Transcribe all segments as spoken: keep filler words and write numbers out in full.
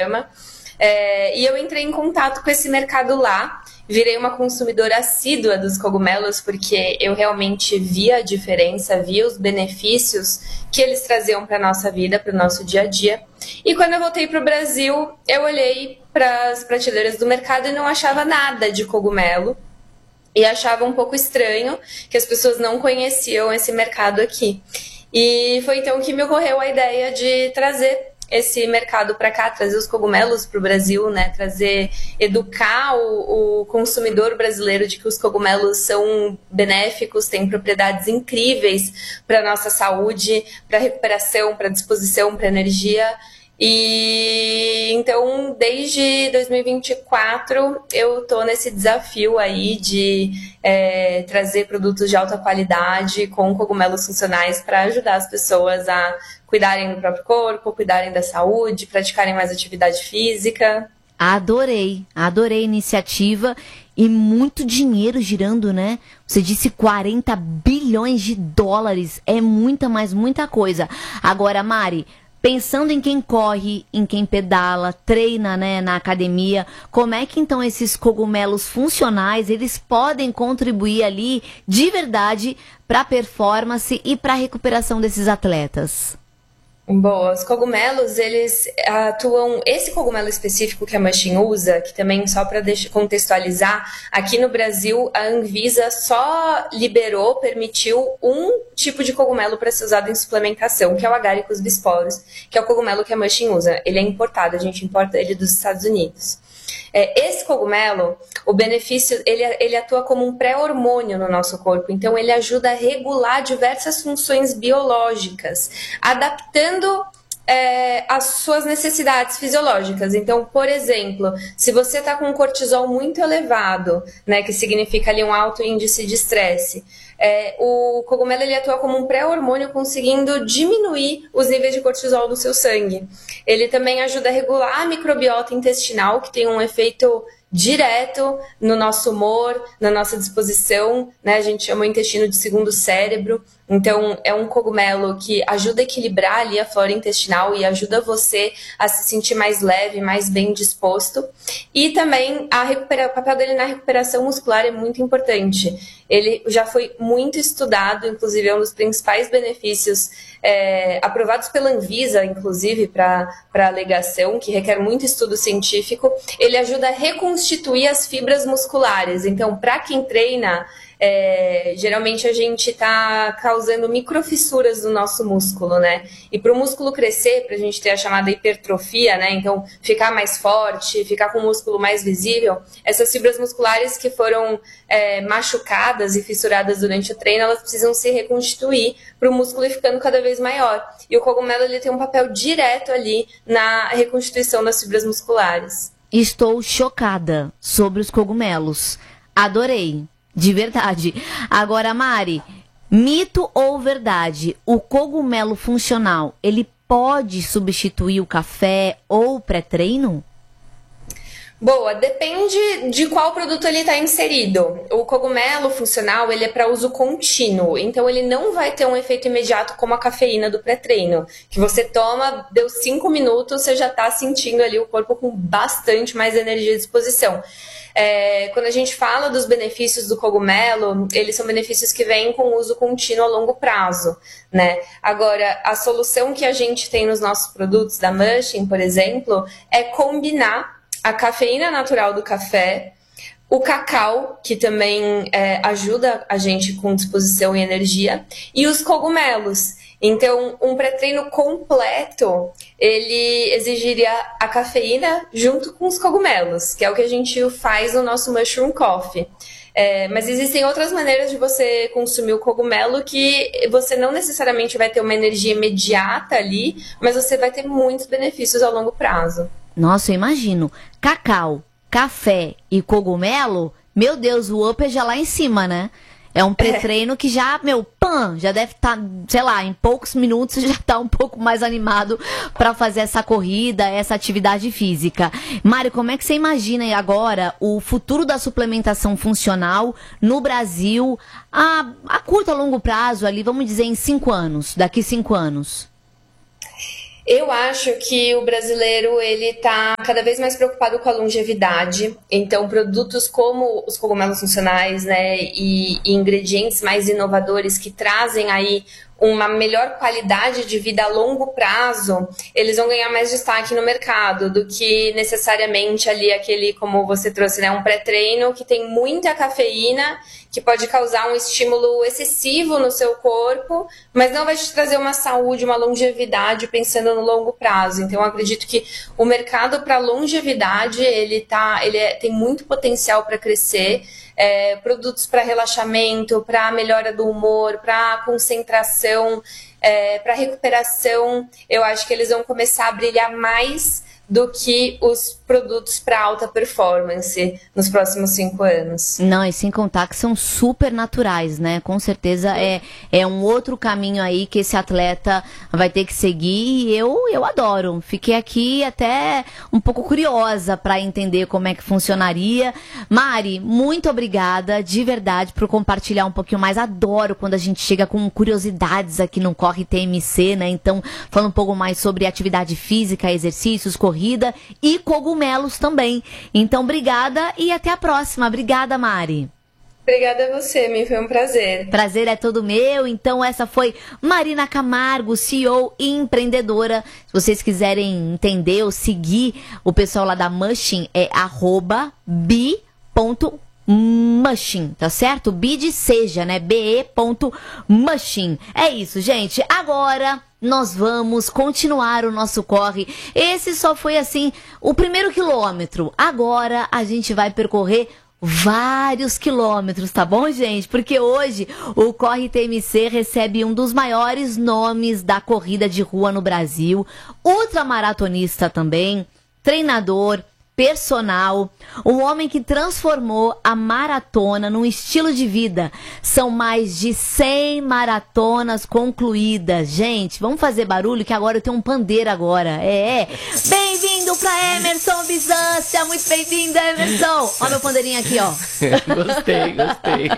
chama. É, e eu entrei em contato com esse mercado lá, virei uma consumidora assídua dos cogumelos, porque eu realmente via a diferença, via os benefícios que eles traziam para a nossa vida, para o nosso dia a dia. E quando eu voltei para o Brasil, eu olhei para as prateleiras do mercado e não achava nada de cogumelo. E achava um pouco estranho que as pessoas não conheciam esse mercado aqui. E foi então que me ocorreu a ideia de trazer esse mercado para cá, trazer os cogumelos para o Brasil, né? Trazer, educar o, o consumidor brasileiro de que os cogumelos são benéficos, têm propriedades incríveis para a nossa saúde, para recuperação, para disposição, para energia. E então, desde dois mil e vinte e quatro, eu estou nesse desafio aí de é, trazer produtos de alta qualidade com cogumelos funcionais para ajudar as pessoas a cuidarem do próprio corpo, cuidarem da saúde, praticarem mais atividade física. Adorei, adorei a iniciativa e muito dinheiro girando, né? Você disse quarenta bilhões de dólares, é muita, mas muita coisa. Agora, Mari, pensando em quem corre, em quem pedala, treina, né, na academia, como é que então esses cogumelos funcionais, eles podem contribuir ali de verdade para a performance e para a recuperação desses atletas? Boa, os cogumelos, eles atuam, esse cogumelo específico que a Mushin usa, que também só para contextualizar, aqui no Brasil a Anvisa só liberou, permitiu um tipo de cogumelo para ser usado em suplementação, que é o Agaricus bisporus, que é o cogumelo que a Mushin usa. Ele é importado, a gente importa ele dos Estados Unidos. É, esse cogumelo, o benefício, ele, ele atua como um pré-hormônio no nosso corpo, então ele ajuda a regular diversas funções biológicas, adaptando é, as suas necessidades fisiológicas. Então, por exemplo, se você está com um cortisol muito elevado, né, que significa ali um alto índice de estresse, É, o cogumelo ele atua como um pré-hormônio, conseguindo diminuir os níveis de cortisol do seu sangue. Ele também ajuda a regular a microbiota intestinal, que tem um efeito direto no nosso humor, na nossa disposição, né? A gente chama o intestino de segundo cérebro. Então, é um cogumelo que ajuda a equilibrar ali a flora intestinal e ajuda você a se sentir mais leve, mais bem disposto. E também a recupera... o papel dele na recuperação muscular é muito importante. Ele já foi muito estudado, inclusive é um dos principais benefícios é, aprovados pela Anvisa, inclusive, para a alegação, que requer muito estudo científico. Ele ajuda a reconstituir as fibras musculares. Então, para quem treina, É, geralmente a gente está causando microfissuras no nosso músculo, né? E para o músculo crescer, para a gente ter a chamada hipertrofia, né? Então, ficar mais forte, ficar com o músculo mais visível, essas fibras musculares que foram é, machucadas e fissuradas durante o treino, elas precisam se reconstituir para o músculo ir ficando cada vez maior. E o cogumelo ele tem um papel direto ali na reconstituição das fibras musculares. Estou chocada sobre os cogumelos. Adorei. De verdade. Agora, Mari, mito ou verdade? O cogumelo funcional, ele pode substituir o café ou o pré-treino? Boa, depende de qual produto ele está inserido. O cogumelo funcional, ele é para uso contínuo, então ele não vai ter um efeito imediato como a cafeína do pré-treino, que você toma, deu cinco minutos, você já está sentindo ali o corpo com bastante mais energia e disposição. É, quando a gente fala dos benefícios do cogumelo, eles são benefícios que vêm com uso contínuo a longo prazo, né? Agora, a solução que a gente tem nos nossos produtos da Mushin, por exemplo, é combinar a cafeína natural do café, o cacau, que também é, ajuda a gente com disposição e energia, e os cogumelos. Então, um pré-treino completo, ele exigiria a cafeína junto com os cogumelos, que é o que a gente faz no nosso Mushroom Coffee. É, mas existem outras maneiras de você consumir o cogumelo que você não necessariamente vai ter uma energia imediata ali, mas você vai ter muitos benefícios ao longo prazo. Nossa, eu imagino. Cacau, café e cogumelo, meu Deus, o up é já lá em cima, né? É um pré-treino é. que já, meu, pã, já deve estar, tá, sei lá, em poucos minutos já está um pouco mais animado para fazer essa corrida, essa atividade física. Mário, como é que você imagina agora o futuro da suplementação funcional no Brasil a, a curto, a longo prazo ali, vamos dizer em cinco anos, daqui cinco anos? Eu acho que o brasileiro ele tá cada vez mais preocupado com a longevidade. Então, produtos como os cogumelos funcionais, né, e, e ingredientes mais inovadores que trazem aí uma melhor qualidade de vida a longo prazo, eles vão ganhar mais destaque no mercado do que necessariamente ali aquele, como você trouxe, né, um pré-treino que tem muita cafeína, que pode causar um estímulo excessivo no seu corpo, mas não vai te trazer uma saúde, uma longevidade pensando no longo prazo. Então, eu acredito que o mercado para longevidade, ele, tá, ele é, tem muito potencial para crescer. É, produtos para relaxamento, para melhora do humor, para concentração, é, para recuperação, eu acho que eles vão começar a brilhar mais do que os produtos para alta performance nos próximos cinco anos. Não, e sem contar que são super naturais, né? Com certeza é, é um outro caminho aí que esse atleta vai ter que seguir e eu, eu adoro. Fiquei aqui até um pouco curiosa para entender como é que funcionaria. Mari, muito obrigada de verdade por compartilhar um pouquinho mais. Adoro quando a gente chega com curiosidades aqui no Corre T M C, né? Então, falando um pouco mais sobre atividade física, exercícios, corrida e cogumelos também. Então, obrigada e até a próxima. Obrigada, Mari. Obrigada a você, me foi um prazer. Prazer é todo meu. Então, essa foi Marina Camargo, C E O e empreendedora. Se vocês quiserem entender ou seguir o pessoal lá da Mushing, é arroba bi ponto Mushing, tá certo? Bi de seja, né? be ponto mushing. É isso, gente. Agora nós vamos continuar o nosso corre. Esse só foi, assim, o primeiro quilômetro. Agora a gente vai percorrer vários quilômetros, tá bom, gente? Porque hoje o Corre T M C recebe um dos maiores nomes da corrida de rua no Brasil, ultramaratonista também, treinador, personal, um homem que transformou a maratona num estilo de vida. São mais de cem maratonas concluídas. Gente, vamos fazer barulho que agora eu tenho um pandeiro agora. É, é. Bem-vindo pra Emerson Bizância. Muito bem-vindo, Emerson. Ó meu pandeirinho aqui, ó. Gostei, gostei.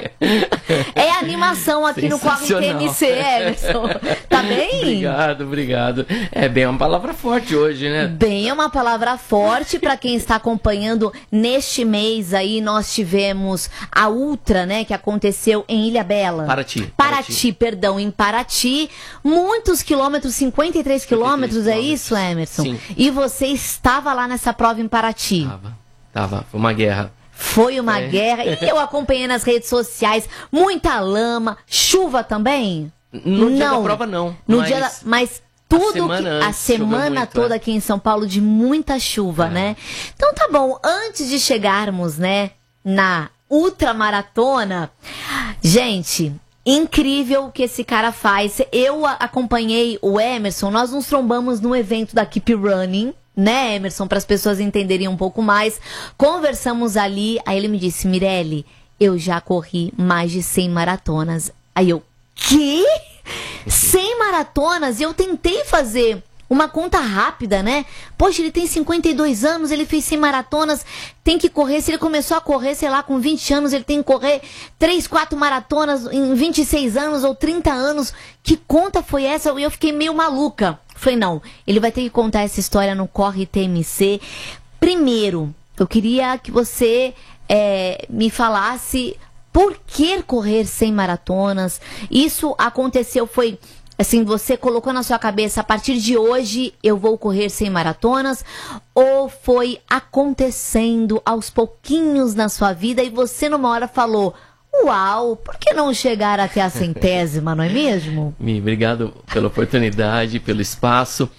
É animação aqui no Corre T M C, Emerson. Tá bem? Obrigado, obrigado. É bem uma palavra forte hoje, né? Bem é uma palavra forte para quem está acompanhando. Neste mês aí nós tivemos a Ultra, né, que aconteceu em Ilhabela. Paraty. Paraty, Paraty. perdão, em Paraty. Muitos quilômetros, cinquenta e três quilômetros, é isso, Emerson? Sim. E você estava lá nessa prova em Paraty. Tava, tava. Foi uma guerra. Foi uma é. guerra. E eu acompanhei nas redes sociais. Muita lama. Chuva também? No dia da prova, não. No mas... dia da... Mas... Tudo a semana, que, antes, a semana muito, toda é. aqui em São Paulo de muita chuva, é. né? Então tá bom, antes de chegarmos, né, na ultramaratona, gente, incrível o que esse cara faz. Eu acompanhei o Emerson, nós nos trombamos no evento da Keep Running, né, Emerson, para as pessoas entenderem um pouco mais. Conversamos ali, aí ele me disse: Mirelle, eu já corri mais de cem maratonas. Aí eu, quê? cem maratonas? E eu tentei fazer uma conta rápida, né? Poxa, ele tem cinquenta e dois anos, ele fez cem maratonas, tem que correr, se ele começou a correr, sei lá, com vinte anos, ele tem que correr três, quatro maratonas em vinte e seis anos ou trinta anos. Que conta foi essa? E eu fiquei meio maluca. Falei, não, ele vai ter que contar essa história no Corre T M C. Primeiro, eu queria que você é, me falasse... Por que correr cem maratonas? Isso aconteceu, foi assim, você colocou na sua cabeça, a partir de hoje eu vou correr cem maratonas? Ou foi acontecendo aos pouquinhos na sua vida e você numa hora falou: uau, por que não chegar até a centésima, não é mesmo? Mi, obrigado pela oportunidade, pelo espaço.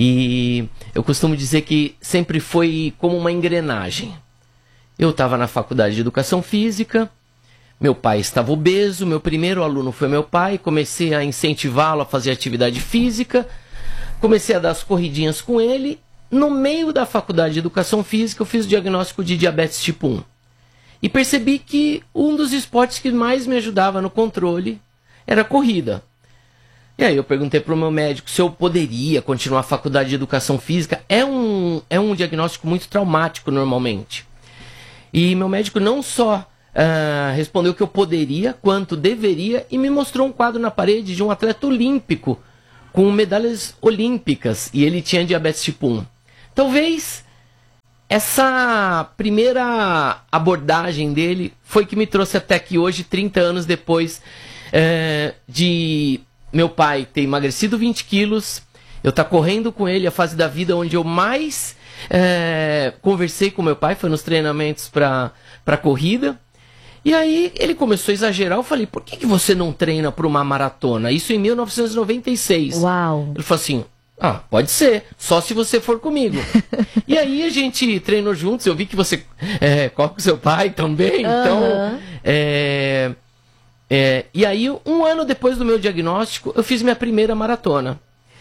E eu costumo dizer que sempre foi como uma engrenagem. Eu estava na faculdade de Educação Física, meu pai estava obeso, meu primeiro aluno foi meu pai, comecei a incentivá-lo a fazer atividade física, comecei a dar as corridinhas com ele. No meio da faculdade de Educação Física, eu fiz o diagnóstico de diabetes tipo um. E percebi que um dos esportes que mais me ajudava no controle era a corrida. E aí eu perguntei para o meu médico se eu poderia continuar a faculdade de Educação Física. É um, é um diagnóstico muito traumático normalmente. E meu médico não só uh, respondeu que eu poderia, quanto deveria, e me mostrou um quadro na parede de um atleta olímpico com medalhas olímpicas e ele tinha diabetes tipo um. Talvez essa primeira abordagem dele foi que me trouxe até aqui hoje, trinta anos depois é, de meu pai ter emagrecido vinte quilos, eu estar correndo com ele, a fase da vida onde eu mais é, conversei com meu pai, foi nos treinamentos para para corrida. E aí ele começou a exagerar, eu falei, por que, que você não treina para uma maratona? Isso em mil novecentos e noventa e seis. Uau! Ele falou assim, ah, pode ser, só se você for comigo. E aí a gente treinou juntos, eu vi que você é, corre com seu pai também, uhum. Então... É, é, e aí, um ano depois do meu diagnóstico, eu fiz minha primeira maratona.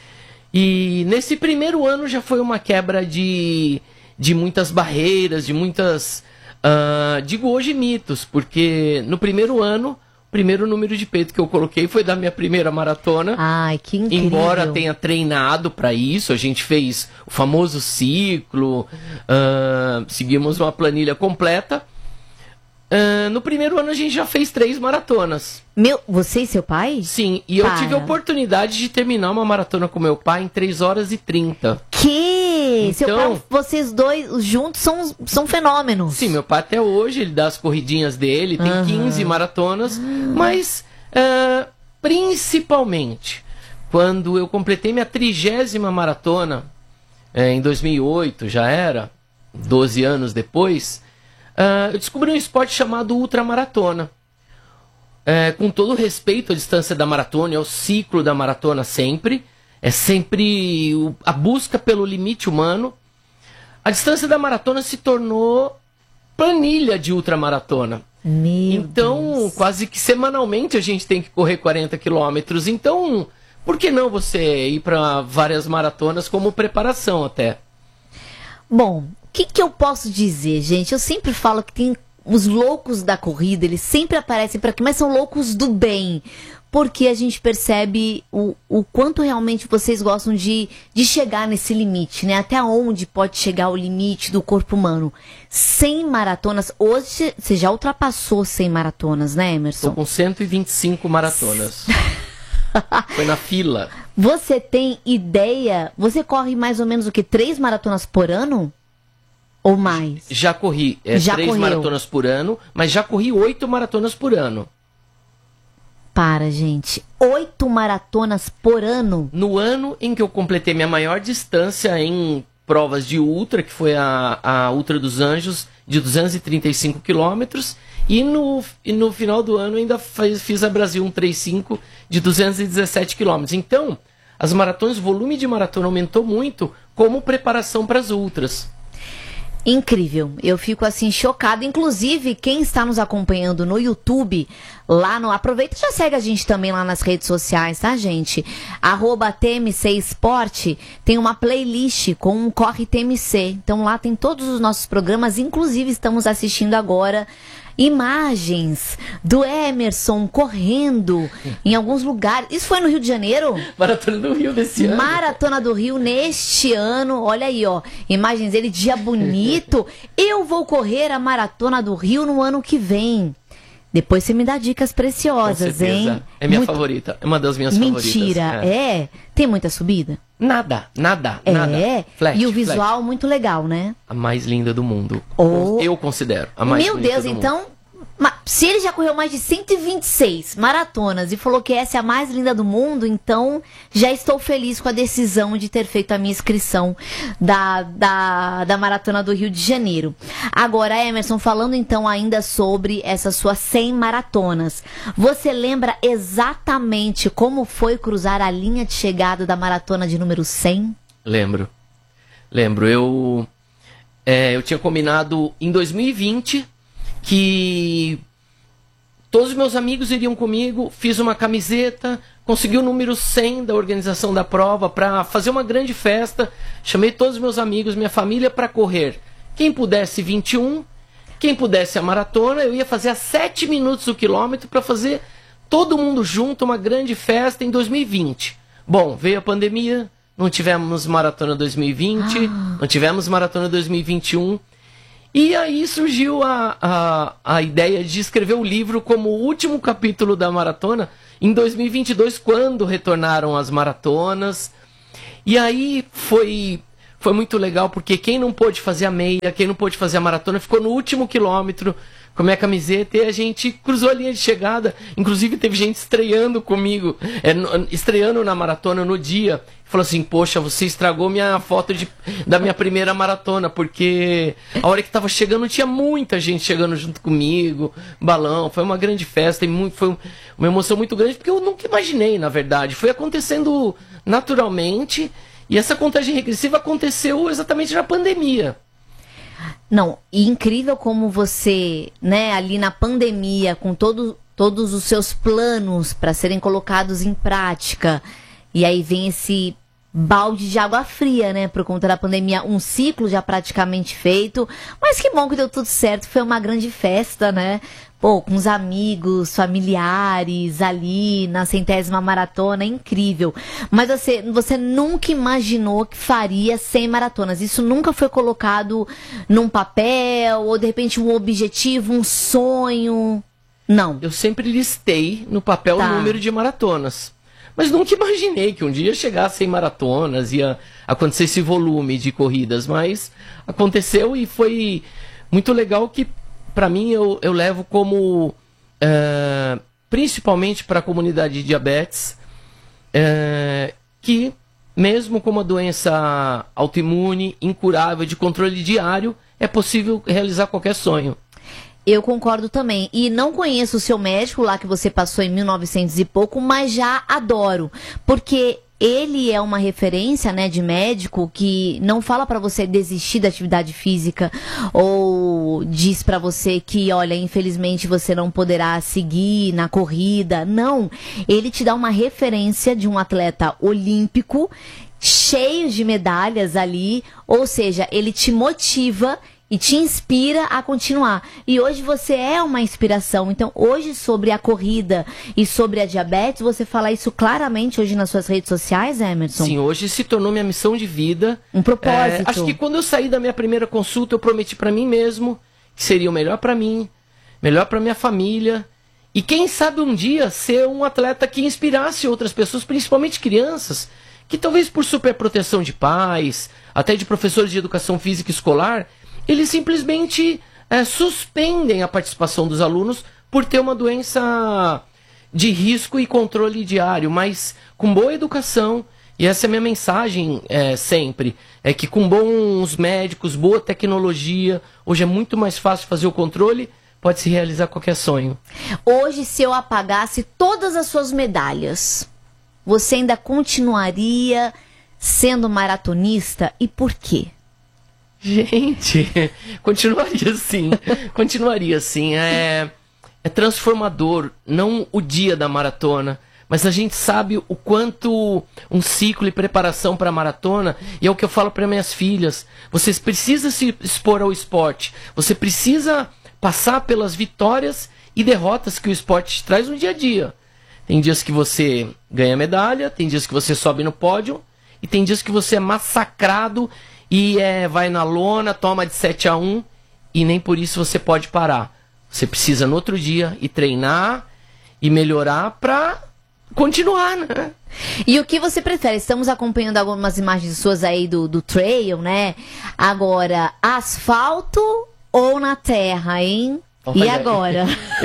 E nesse primeiro ano já foi uma quebra de, de muitas barreiras, de muitas... Uh, digo hoje mitos, porque no primeiro ano, o primeiro número de peito que eu coloquei foi da minha primeira maratona. Ai, que incrível. Embora tenha treinado para isso, a gente fez o famoso ciclo, uh, seguimos uma planilha completa. Uh, no primeiro ano a gente já fez três maratonas. Meu, você e seu pai? Sim, e Para. eu tive a oportunidade de terminar uma maratona com meu pai em três horas e trinta. Que? Então, seu pai, vocês dois juntos são, são fenômenos. Sim, meu pai até hoje, ele dá as corridinhas dele, tem uhum. quinze maratonas, uhum. mas uh, principalmente quando eu completei minha trigésima maratona, eh, em dois mil e oito já era, doze anos depois... Uh, eu descobri um esporte chamado ultramaratona. É, com todo respeito à distância da maratona, ao ciclo da maratona sempre. É sempre o, a busca pelo limite humano. A distância da maratona se tornou planilha de ultramaratona. Meu então, Deus. Quase que semanalmente a gente tem que correr quarenta quilômetros. Então, por que não você ir para várias maratonas como preparação até? Bom... O que, que eu posso dizer, gente? Eu sempre falo que tem os loucos da corrida, eles sempre aparecem por aqui, mas são loucos do bem. Porque a gente percebe o, o quanto realmente vocês gostam de, de chegar nesse limite, né? Até onde pode chegar o limite do corpo humano. cem maratonas, hoje você já ultrapassou cem maratonas, né, Emerson? Estou com cento e vinte e cinco maratonas. Foi na fila. Você tem ideia, você corre mais ou menos o que? Três maratonas por ano? Ou mais? Já corri é, já três correu. maratonas por ano, mas já corri oito maratonas por ano. Para, gente. Oito maratonas por ano? No ano em que eu completei minha maior distância em provas de ultra, que foi a, a Ultra dos Anjos, de duzentos e trinta e cinco quilômetros, e no, e no final do ano ainda faz, fiz a Brasil cento e trinta e cinco de duzentos e dezessete quilômetros. Então, as maratonas, o volume de maratona aumentou muito como preparação para as ultras. Incrível, eu fico assim chocada. Inclusive, quem está nos acompanhando no YouTube, lá no... Aproveita e já segue a gente também lá nas redes sociais, tá, gente? Arroba T M C Esporte, tem uma playlist com um Corre T M C. Então lá tem todos os nossos programas, inclusive estamos assistindo agora imagens do Emerson correndo em alguns lugares. Isso foi no Rio de Janeiro? Maratona do Rio desse ano. Maratona do Rio neste ano. Olha aí, ó. Imagens dele, dia bonito. Eu vou correr a Maratona do Rio no ano que vem. Depois você me dá dicas preciosas, hein? É minha Muito... favorita. É uma das minhas Mentira, favoritas. Mentira, é. é? Tem muita subida? Nada, nada, é. nada. Flat, e o visual flat. Muito legal, né? A mais linda do mundo. Oh. Eu considero a mais Meu bonita Deus, do então... mundo. Se ele já correu mais de cento e vinte e seis maratonas e falou que essa é a mais linda do mundo, então já estou feliz com a decisão de ter feito a minha inscrição da, da, da Maratona do Rio de Janeiro. Agora, Emerson, falando então ainda sobre essas suas cem maratonas, você lembra exatamente como foi cruzar a linha de chegada da maratona de número cem? Lembro. Lembro. Eu, é, eu tinha combinado em dois mil e vinte... que todos os meus amigos iriam comigo, fiz uma camiseta, consegui o número cem da organização da prova para fazer uma grande festa, chamei todos os meus amigos, minha família para correr. Quem pudesse vinte e um, quem pudesse a maratona, eu ia fazer a sete minutos o quilômetro para fazer todo mundo junto, uma grande festa em dois mil e vinte. Bom, veio a pandemia, não tivemos maratona dois mil e vinte, ah. não tivemos maratona dois mil e vinte e um, E aí surgiu a, a, a ideia de escrever o livro como o último capítulo da maratona em dois mil e vinte e dois, quando retornaram as maratonas. E aí foi, foi muito legal, porque quem não pôde fazer a meia, quem não pôde fazer a maratona, ficou no último quilômetro com a minha camiseta e a gente cruzou a linha de chegada. Inclusive teve gente estreando comigo, é, no, estreando na maratona no dia. Falou assim, poxa, você estragou minha foto de, da minha primeira maratona, porque a hora que tava chegando tinha muita gente chegando junto comigo, balão, foi uma grande festa, e muito, foi uma emoção muito grande, porque eu nunca imaginei, na verdade. Foi acontecendo naturalmente, e essa contagem regressiva aconteceu exatamente na pandemia. Não, e incrível como você, né, ali na pandemia, com todo, todos os seus planos para serem colocados em prática, e aí vem esse balde de água fria, né, por conta da pandemia, um ciclo já praticamente feito, mas que bom que deu tudo certo, foi uma grande festa, né, pô, com os amigos, familiares ali na centésima maratona, incrível. Mas você, você nunca imaginou que faria cem maratonas, isso nunca foi colocado num papel, ou de repente um objetivo, um sonho, não? Eu sempre listei no papel tá. o número de maratonas. Mas nunca imaginei que um dia chegasse em maratonas, ia acontecer esse volume de corridas. Mas aconteceu e foi muito legal que, para mim, eu, eu levo como, é, principalmente para a comunidade de diabetes, é, que mesmo com uma doença autoimune, incurável, de controle diário, é possível realizar qualquer sonho. Eu concordo também. E não conheço o seu médico lá que você passou em mil e novecentos e pouco, mas já adoro. Porque ele é uma referência, né, de médico que não fala pra você desistir da atividade física ou diz pra você que, olha, infelizmente você não poderá seguir na corrida. Não. Ele te dá uma referência de um atleta olímpico cheio de medalhas ali. Ou seja, ele te motiva e te inspira a continuar. E hoje você é uma inspiração. Então, hoje, sobre a corrida e sobre a diabetes, você fala isso claramente hoje nas suas redes sociais, Emerson? Sim, hoje se tornou minha missão de vida. Um propósito. É, acho que quando eu saí da minha primeira consulta, eu prometi para mim mesmo que seria o melhor para mim, melhor para minha família. E quem sabe um dia ser um atleta que inspirasse outras pessoas, principalmente crianças, que talvez por superproteção de pais, até de professores de educação física escolar, eles simplesmente é, suspendem a participação dos alunos por ter uma doença de risco e controle diário, mas com boa educação, e essa é a minha mensagem é, sempre, é que com bons médicos, boa tecnologia, hoje é muito mais fácil fazer o controle, pode-se realizar qualquer sonho. Hoje, se eu apagasse todas as suas medalhas, você ainda continuaria sendo maratonista? E por quê? Gente, continuaria sim, continuaria sim, é, é transformador, não o dia da maratona, mas a gente sabe o quanto um ciclo e preparação para a maratona, e é o que eu falo para minhas filhas, vocês precisam se expor ao esporte, você precisa passar pelas vitórias e derrotas que o esporte te traz no dia a dia. Tem dias que você ganha medalha, tem dias que você sobe no pódio, e tem dias que você é massacrado, e é, vai na lona, toma de sete a um, e nem por isso você pode parar. Você precisa no outro dia ir treinar e melhorar para continuar, né? E o que você prefere? Estamos acompanhando algumas imagens suas aí do, do trail, né? Agora, asfalto ou na terra, hein? E Olha, agora?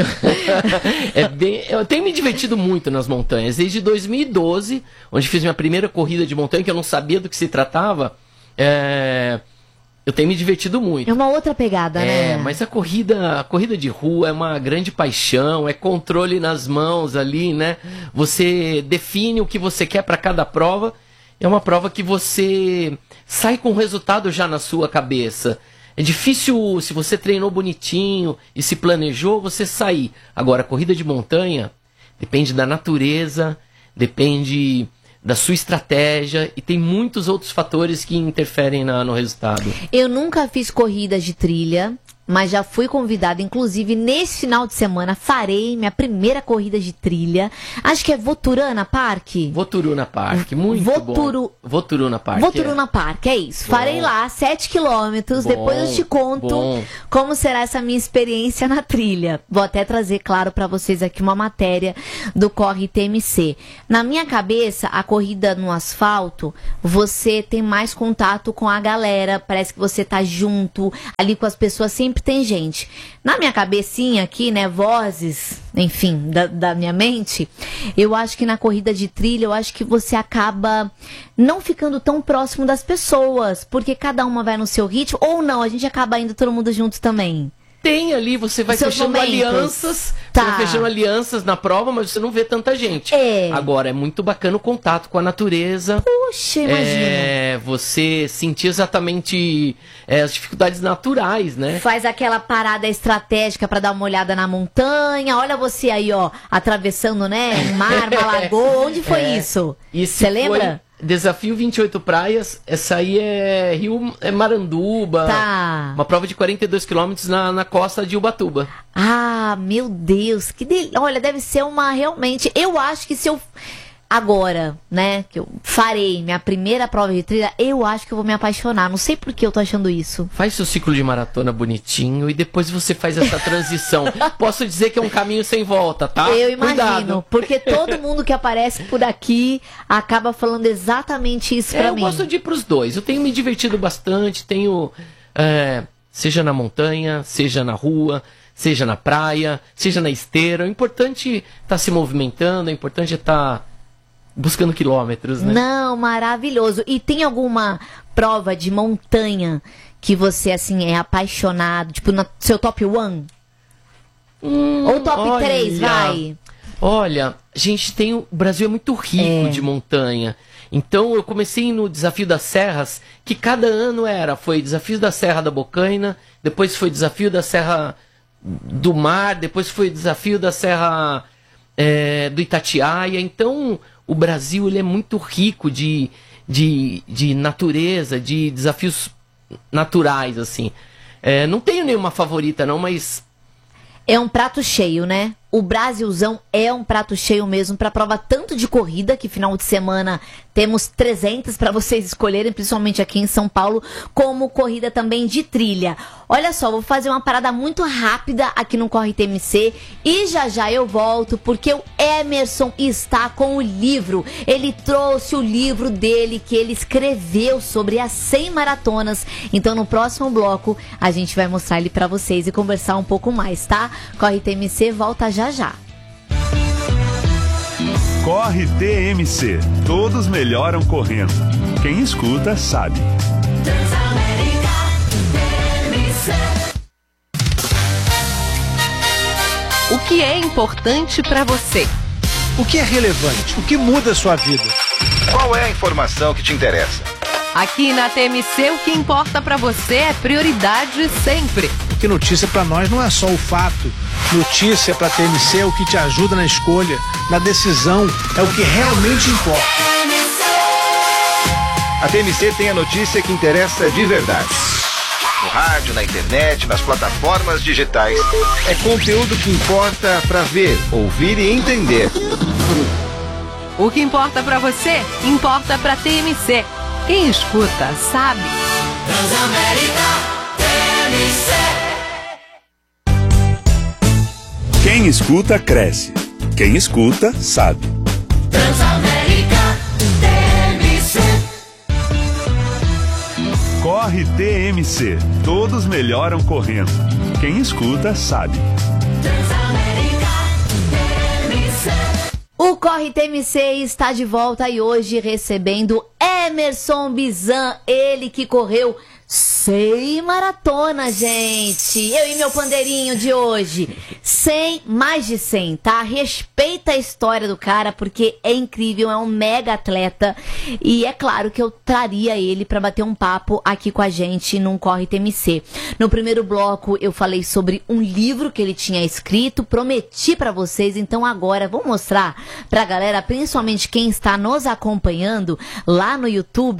é bem, eu tenho me divertido muito nas montanhas. Desde dois mil e doze, onde fiz minha primeira corrida de montanha, que eu não sabia do que se tratava, É, eu tenho me divertido muito. É uma outra pegada, é, né? Mas a corrida, a corrida de rua é uma grande paixão, é controle nas mãos ali, né? Você define o que você quer para cada prova. É uma prova que você sai com o resultado já na sua cabeça. É difícil, se você treinou bonitinho e se planejou, você sair. Agora, a corrida de montanha depende da natureza, depende da sua estratégia, e tem muitos outros fatores que interferem na, no resultado. Eu nunca fiz corridas de trilha, mas já fui convidada, inclusive nesse final de semana farei minha primeira corrida de trilha. Acho que é Voturuna Park. Voturuna Park, muito Voturu... bom. Voturuna Park. Voturuna é. Park, é isso. Bom. Farei lá sete quilômetros, Bom, depois eu te conto bom. como será essa minha experiência na trilha. Vou até trazer, claro, para vocês aqui uma matéria do Corre T M C. Na minha cabeça, a corrida no asfalto, você tem mais contato com a galera, parece que você tá junto, ali com as pessoas sempre tem gente. Na minha cabecinha aqui, né, vozes, enfim, da, da minha mente, eu acho que na corrida de trilha, eu acho que você acaba não ficando tão próximo das pessoas, porque cada uma vai no seu ritmo, ou não, a gente acaba indo todo mundo junto também. Tem ali, você vai Seus fechando momentos. alianças, Tá. você vai fechando alianças na prova, mas você não vê tanta gente. É. Agora, é muito bacana o contato com a natureza. Puxa, imagina. É, você sentir exatamente é, as dificuldades naturais, né? Faz aquela parada estratégica pra dar uma olhada na montanha. Olha você aí, ó, atravessando, né, um mar, uma lagoa. Onde foi É. isso? Isso Você lembra? foi Desafio vinte e oito Praias. Essa aí é Rio é Maranduba. Tá. Uma prova de quarenta e dois quilômetros na, na costa de Ubatuba. Ah, meu Deus, que del... Olha, deve ser uma realmente. Eu acho que se eu agora, né, que eu farei minha primeira prova de trilha, eu acho que eu vou me apaixonar. Não sei por que eu tô achando isso. Faz seu ciclo de maratona bonitinho e depois você faz essa transição. Posso dizer que é um caminho sem volta, tá? Eu imagino, Cuidado. porque todo mundo que aparece por aqui acaba falando exatamente isso É, pra eu mim. gosto de ir pros dois. Eu tenho me divertido bastante, tenho. é, seja na montanha, seja na rua, seja na praia, seja na esteira. O importante é estar se movimentando, é importante estar buscando quilômetros, né? Não, maravilhoso. E tem alguma prova de montanha que você, assim, é apaixonado? Tipo, no seu top one? Hum, Ou top olha, três, vai? Olha, a gente tem. O Brasil é muito rico É. de montanha. Então eu comecei no Desafio das Serras, que cada ano era. Foi Desafio da Serra da Bocaina, depois foi Desafio da Serra do Mar, depois foi Desafio da Serra é, do Itatiaia. Então o Brasil ele é muito rico de, de, de natureza, de desafios naturais, assim. É, não tenho nenhuma favorita, não, mas É um prato cheio, né? O Brasilzão é um prato cheio mesmo para prova tanto de corrida, que final de semana temos trezentas para vocês escolherem, principalmente aqui em São Paulo, como corrida também de trilha. Olha só, vou fazer uma parada muito rápida aqui no Corre T M C e já já eu volto, porque o Emerson está com o livro. Ele trouxe o livro dele que ele escreveu sobre as cem maratonas. Então no próximo bloco a gente vai mostrar ele para vocês e conversar um pouco mais, tá? Corre T M C volta já já. Corre T M C. Todos melhoram correndo. Quem escuta sabe. O que é importante para você? O que é relevante? O que muda a sua vida? Qual é a informação que te interessa? Aqui na T M C, o que importa para você é prioridade sempre. Porque notícia para nós não é só o fato. Notícia para T M C é o que te ajuda na escolha, na decisão, é o que realmente importa. A T M C tem a notícia que interessa de verdade. No rádio, na internet, nas plataformas digitais. É conteúdo que importa para ver, ouvir e entender. O que importa para você, importa para T M C. Quem escuta, sabe. Quem escuta, cresce. Quem escuta, sabe. Corre T M C. Todos melhoram correndo. Quem escuta, sabe. O Corre T M C está de volta e hoje recebendo Emerson Bizan, ele que correu cem maratonas, gente. Eu e meu pandeirinho de hoje. cem, mais de cem, tá? Respeita a história do cara, porque é incrível, é um mega atleta. E é claro que eu traria ele pra bater um papo aqui com a gente num Corre T M C. No primeiro bloco eu falei sobre um livro que ele tinha escrito, prometi pra vocês, então agora vou mostrar pra galera, principalmente quem está nos acompanhando lá no YouTube,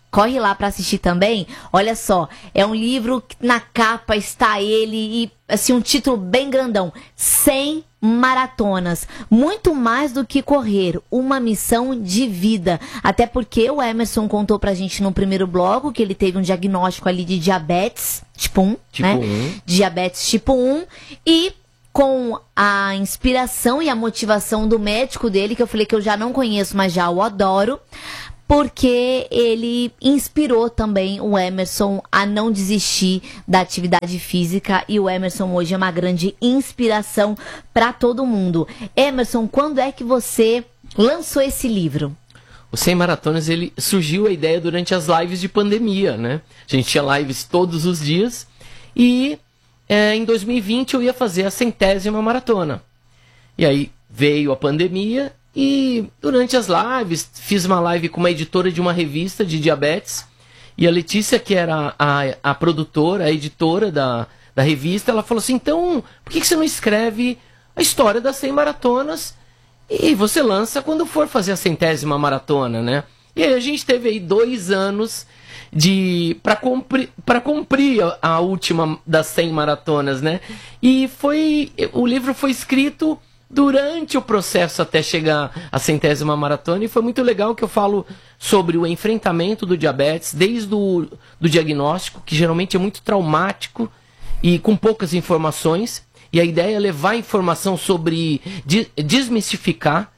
corre lá para assistir também. Olha só, é um livro que na capa está ele e assim um título bem grandão, cem maratonas, muito mais do que correr, uma missão de vida. Até porque o Emerson contou pra gente no primeiro bloco que ele teve um diagnóstico ali de diabetes tipo um, tipo né? um. Diabetes tipo um, e com a inspiração e a motivação do médico dele, que eu falei que eu já não conheço, mas já o adoro, porque ele inspirou também o Emerson a não desistir da atividade física, e o Emerson hoje é uma grande inspiração para todo mundo. Emerson, quando é que você lançou esse livro? O cem Maratonas, ele surgiu a ideia durante as lives de pandemia, né? A gente tinha lives todos os dias e é, em dois mil e vinte eu ia fazer a centésima maratona. E aí veio a pandemia e durante as lives fiz uma live com uma editora de uma revista de diabetes, e a Letícia, que era a, a produtora, a editora da, da revista, ela falou assim, então por que, que você não escreve a história das cem maratonas e você lança quando for fazer a centésima maratona, né? E aí a gente teve aí dois anos de para cumprir, para cumprir a, a última das cem maratonas, né? E foi, o livro foi escrito durante o processo até chegar à centésima maratona, e foi muito legal que eu falo sobre o enfrentamento do diabetes, desde o do diagnóstico, que geralmente é muito traumático e com poucas informações, e a ideia é levar informação sobre, de, desmistificar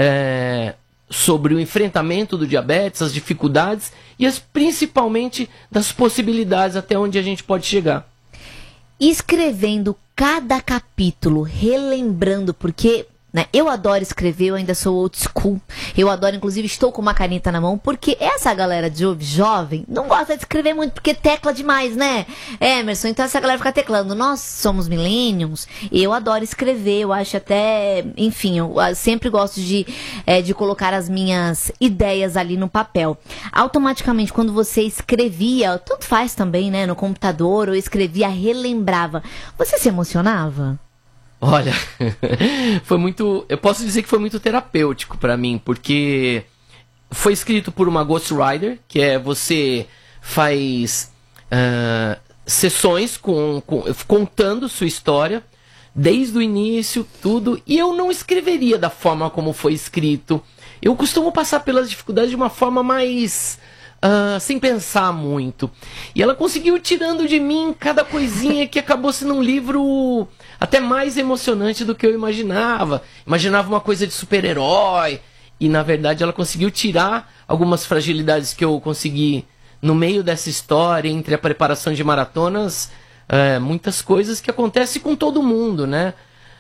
é, sobre o enfrentamento do diabetes, as dificuldades e as, principalmente das possibilidades até onde a gente pode chegar. Escrevendo cada capítulo, relembrando, porque né, eu adoro escrever, eu ainda sou old school, eu adoro, inclusive estou com uma caneta na mão, porque essa galera de jovem não gosta de escrever muito, porque tecla demais, né, Emerson? Então essa galera fica teclando. Nós somos millennials, eu adoro escrever, eu acho até, enfim, eu sempre gosto de, é, de colocar as minhas ideias ali no papel. Automaticamente, quando você escrevia, tanto faz também, né, no computador, ou escrevia, relembrava, você se emocionava? Olha, foi muito, eu posso dizer que foi muito terapêutico para mim, porque foi escrito por uma ghostwriter, que é você faz uh, sessões com, com, contando sua história, desde o início, tudo, e eu não escreveria da forma como foi escrito. Eu costumo passar pelas dificuldades de uma forma mais... Uh, sem pensar muito. E ela conseguiu tirando de mim cada coisinha que acabou sendo um livro até mais emocionante do que eu imaginava. Imaginava uma coisa de super-herói, e na verdade ela conseguiu tirar algumas fragilidades que eu consegui no meio dessa história, entre a preparação de maratonas, uh, muitas coisas que acontecem com todo mundo, né?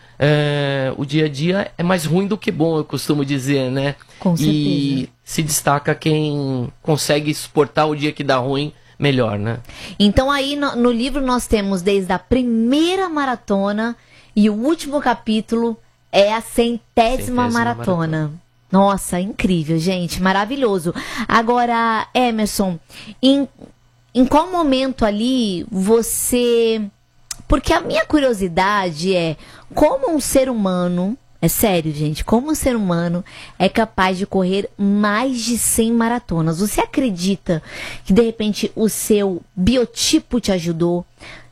É, o dia a dia é mais ruim do que bom, eu costumo dizer, né? Com certeza. E se destaca quem consegue suportar o dia que dá ruim melhor, né? Então aí no, no livro nós temos desde a primeira maratona, e o último capítulo é a centésima, centésima maratona. maratona. Nossa, incrível, gente, maravilhoso. Agora, Emerson, em, em qual momento ali você... Porque a minha curiosidade é como um ser humano, é sério, gente, como um ser humano é capaz de correr mais de cem maratonas. Você acredita que de repente o seu biotipo te ajudou,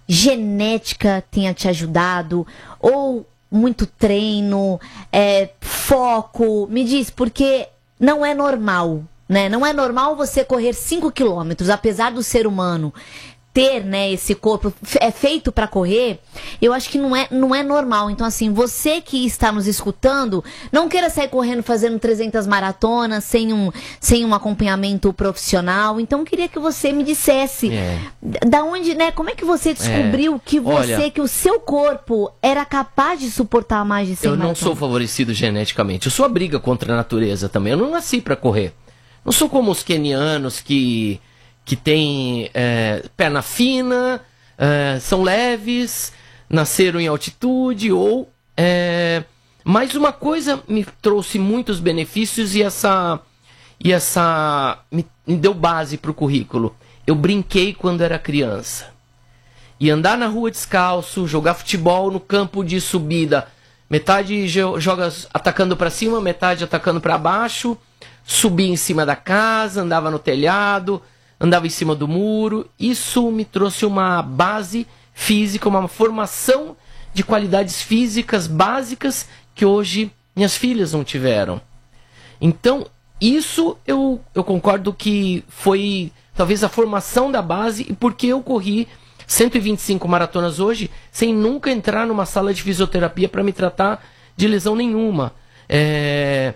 genética tenha te ajudado, ou muito treino, é, foco? Me diz, porque não é normal, né? Não é normal você correr cinco quilômetros, apesar do ser humano ter, né, esse corpo é feito para correr. Eu acho que não é, não é normal. Então, assim, você que está nos escutando, não queira sair correndo fazendo trezentas maratonas sem um, sem um acompanhamento profissional. Então, eu queria que você me dissesse é. da onde, né, como é que você descobriu é. que você, Olha, que o seu corpo era capaz de suportar mais de cem eu maratonas? Eu não sou favorecido geneticamente. Eu sou a briga contra a natureza também. Eu não nasci para correr. Não sou como os quenianos que que tem é, perna fina, é, são leves, nasceram em altitude, ou... É, mas uma coisa me trouxe muitos benefícios, e essa, e essa me, me deu base para o currículo. Eu brinquei quando era criança. E andar na rua descalço, jogar futebol no campo de subida. Metade joga atacando para cima, metade atacando para baixo. Subia em cima da casa, andava no telhado... andava em cima do muro. Isso me trouxe uma base física, uma formação de qualidades físicas básicas que hoje minhas filhas não tiveram. Então, isso eu, eu concordo que foi talvez a formação da base, e porque eu corri cento e vinte e cinco maratonas hoje sem nunca entrar numa sala de fisioterapia para me tratar de lesão nenhuma. É,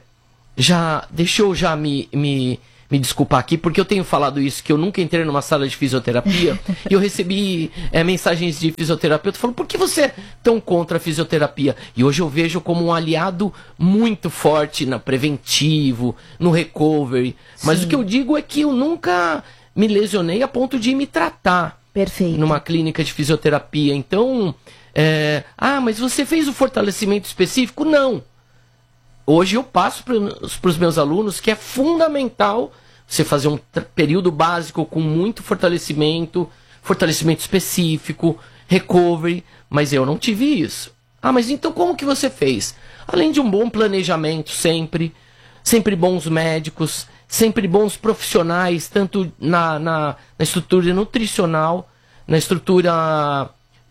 já, deixa eu já me, me, me desculpar aqui, porque eu tenho falado isso, que eu nunca entrei numa sala de fisioterapia, e eu recebi é, mensagens de fisioterapeuta falando, por que você é tão contra a fisioterapia? E hoje eu vejo como um aliado muito forte no preventivo, no recovery. Mas Sim. o que eu digo é que eu nunca me lesionei a ponto de me tratar. Perfeito. Numa clínica de fisioterapia. Então, é, ah, mas você fez o fortalecimento específico? Não. Hoje eu passo para os meus alunos que é fundamental você fazer um período básico com muito fortalecimento, fortalecimento específico, recovery, mas eu não tive isso. Ah, mas então como que você fez? Além de um bom planejamento sempre, sempre bons médicos, sempre bons profissionais, tanto na, na, na estrutura nutricional, na estrutura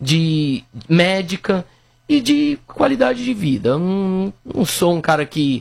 de médica e de qualidade de vida. Eu não, não sou um cara que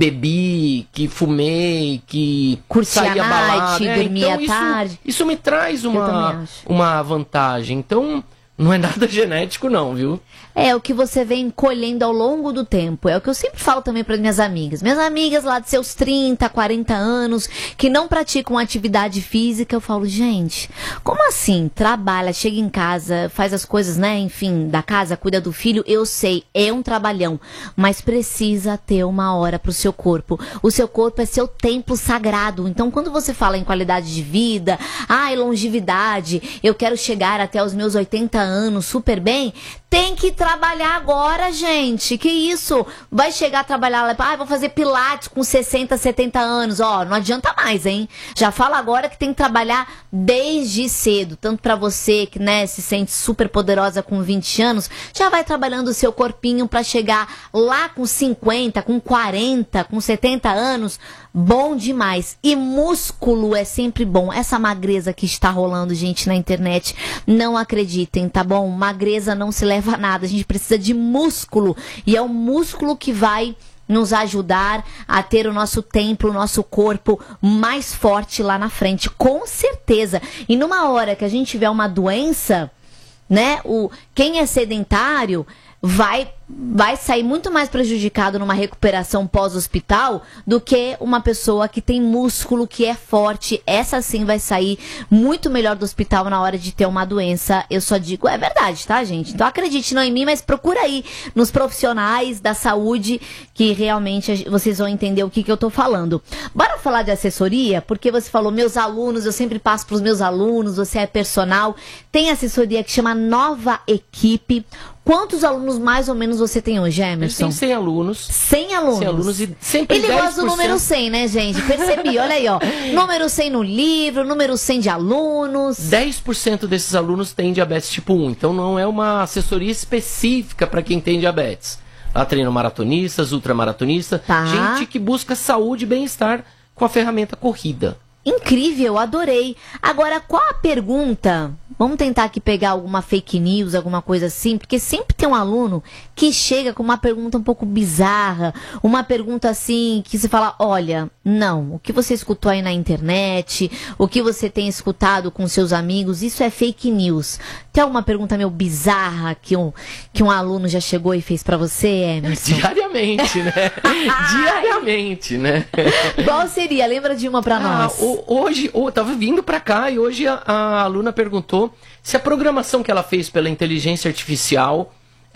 bebi, que fumei, que curtia saía a balada. noite, É, dormia então isso, tarde. Isso me traz uma, uma vantagem. Então, não é nada genético não, viu? É o que você vem colhendo ao longo do tempo. É o que eu sempre falo também para minhas amigas. Minhas amigas lá de seus trinta, quarenta anos, que não praticam atividade física, eu falo, gente, como assim? Trabalha, chega em casa, faz as coisas, né? Enfim, da casa, cuida do filho. Eu sei, é um trabalhão, mas precisa ter uma hora pro seu corpo. O seu corpo é seu templo sagrado. Então, quando você fala em qualidade de vida, ai, longevidade, eu quero chegar até os meus oitenta anos super bem, tem que trabalhar agora, gente. Que isso? Vai chegar a trabalhar lá, ah, vou fazer pilates com sessenta, setenta anos. Ó, não adianta mais, hein? Já fala agora que tem que trabalhar desde cedo. Tanto pra você que, né, se sente super poderosa com vinte anos, já vai trabalhando o seu corpinho pra chegar lá com cinquenta, com quarenta, com setenta anos. Bom demais. E músculo é sempre bom. Essa magreza que está rolando, gente, na internet, não acreditem, tá bom? Magreza não se leva a nada. A gente precisa de músculo. E é o músculo que vai nos ajudar a ter o nosso templo, o nosso corpo mais forte lá na frente. Com certeza. E numa hora que a gente tiver uma doença, né? O, quem é sedentário vai, vai sair muito mais prejudicado numa recuperação pós-hospital do que uma pessoa que tem músculo, que é forte. Essa sim vai sair muito melhor do hospital na hora de ter uma doença. Eu só digo, é verdade, tá, gente? Então acredite não em mim, mas procura aí nos profissionais da saúde que realmente vocês vão entender o que, que eu tô falando. Bora falar de assessoria? Porque você falou, meus alunos, eu sempre passo pros meus alunos, você é personal. Tem assessoria que chama Nova Equipe. Quantos alunos mais ou menos você tem hoje, Emerson? Tem cem alunos. cem alunos? cem alunos e sempre Ele dez por cento. gosta do número cem, né, gente? Percebi, olha aí, ó. Número cem no livro, número cem de alunos. dez por cento desses alunos têm diabetes tipo um. Então não é uma assessoria específica para quem tem diabetes. Lá treino maratonistas, ultramaratonistas, tá. Gente que busca saúde e bem-estar com a ferramenta corrida. Incrível, adorei. Agora, qual a pergunta? Vamos tentar aqui pegar alguma fake news, alguma coisa assim, porque sempre tem um aluno que chega com uma pergunta um pouco bizarra, uma pergunta assim, que você fala, olha, não, o que você escutou aí na internet, o que você tem escutado com seus amigos, isso é fake news. Tem alguma pergunta meio bizarra que um, que um aluno já chegou e fez pra você, Emerson? Diariamente, né? Diariamente, né? Qual seria? Lembra de uma pra ah, nós? o, hoje, eu tava vindo pra cá e hoje a, a aluna perguntou se a programação que ela fez pela inteligência artificial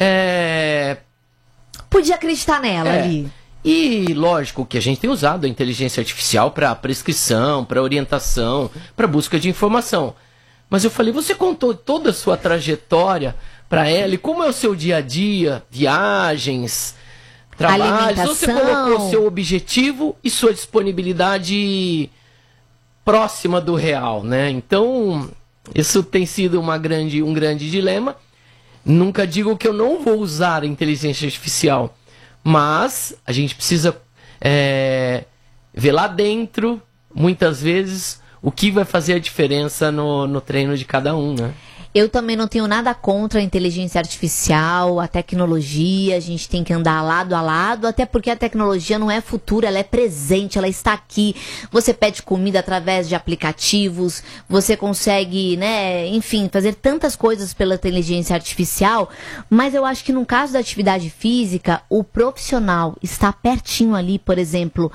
é... podia acreditar nela é. ali. E lógico que a gente tem usado a inteligência artificial para prescrição, para orientação, para busca de informação. Mas eu falei, você contou toda a sua trajetória para ela e como é o seu dia a dia, viagens, trabalhos, você colocou seu objetivo e sua disponibilidade próxima do real, né? Então, isso tem sido uma grande, um grande dilema. Nunca digo que eu não vou usar a inteligência artificial, mas a gente precisa é, ver lá dentro, muitas vezes, o que vai fazer a diferença no, no treino de cada um, né? Eu também não tenho nada contra a inteligência artificial, a tecnologia, a gente tem que andar lado a lado, até porque a tecnologia não é futuro, ela é presente, ela está aqui. Você pede comida através de aplicativos, você consegue, né, enfim, fazer tantas coisas pela inteligência artificial, mas eu acho que no caso da atividade física, o profissional está pertinho ali, por exemplo,